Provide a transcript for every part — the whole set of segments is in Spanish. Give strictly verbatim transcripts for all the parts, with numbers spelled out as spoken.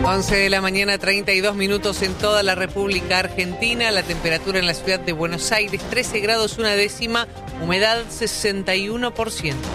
once de la mañana, treinta y dos minutos en toda la República Argentina. La temperatura en la ciudad de Buenos Aires, trece grados una décima, humedad sesenta y uno por ciento.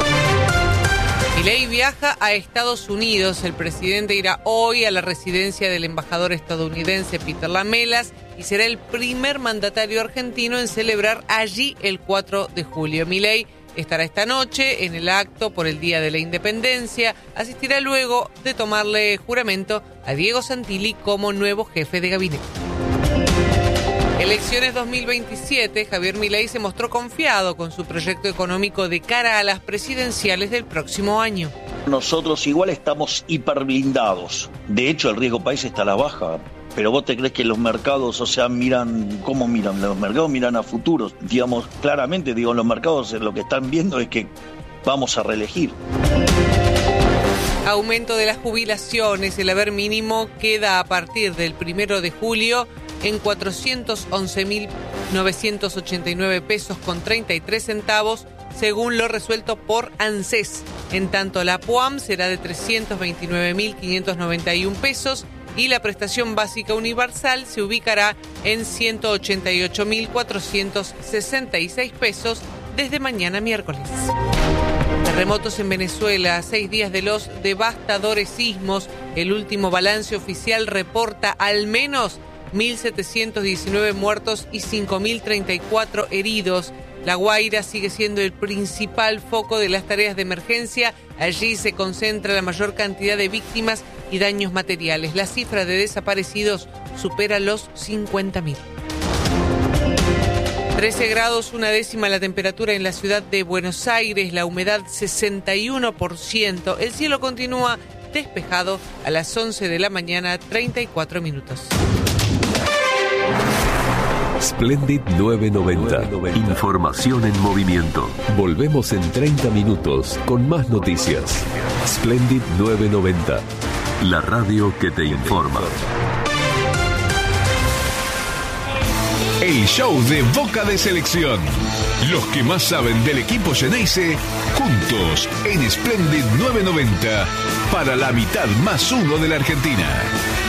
Milei viaja a Estados Unidos. El presidente irá hoy a la residencia del embajador estadounidense Peter Lamelas y será el primer mandatario argentino en celebrar allí el cuatro de julio. Milei estará esta noche en el acto por el Día de la Independencia. Asistirá luego de tomarle juramento a Diego Santilli como nuevo jefe de gabinete. Elecciones dos mil veintisiete, Javier Milei se mostró confiado con su proyecto económico de cara a las presidenciales del próximo año. Nosotros igual estamos hiperblindados. De hecho, el riesgo país está a la baja. Pero vos te crees que los mercados, o sea, miran, ¿cómo miran? Los mercados miran a futuros. Digamos, claramente, digo, los mercados lo que están viendo es que vamos a reelegir. Aumento de las jubilaciones. El haber mínimo queda a partir del primero de julio en cuatrocientos once mil novecientos ochenta y nueve pesos con treinta y tres centavos, según lo resuelto por ANSES. En tanto, la PUAM será de trescientos veintinueve mil quinientos noventa y uno pesos y la prestación básica universal se ubicará en ciento ochenta y ocho mil cuatrocientos sesenta y seis pesos desde mañana miércoles. Terremotos en Venezuela, a seis días de los devastadores sismos. El último balance oficial reporta al menos mil setecientos diecinueve muertos y cinco mil treinta y cuatro heridos. La Guaira sigue siendo el principal foco de las tareas de emergencia. Allí se concentra la mayor cantidad de víctimas y daños materiales. La cifra de desaparecidos supera los cincuenta mil. trece grados una décima la temperatura en la ciudad de Buenos Aires, la humedad sesenta y uno por ciento. El cielo continúa despejado a las once de la mañana, treinta y cuatro minutos. Splendid novecientos noventa. Información en movimiento. Volvemos en treinta minutos con más noticias. Splendid novecientos noventa. La radio que te informa. El show de Boca de Selección. Los que más saben del equipo Xeneize, juntos en Splendid novecientos noventa para la mitad más uno de la Argentina.